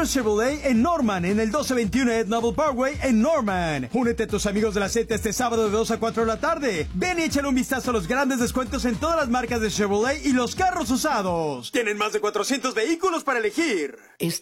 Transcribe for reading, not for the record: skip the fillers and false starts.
Brothers Chevrolet en Norman, en el 1221 Ed Noble Parkway en Norman. Únete a tus amigos de la Z este sábado de 2 a 4 de la tarde. Ven y échale un vistazo a los grandes descuentos en todas las marcas de Chevrolet y los carros usados. Tienen más de 400 vehículos para elegir.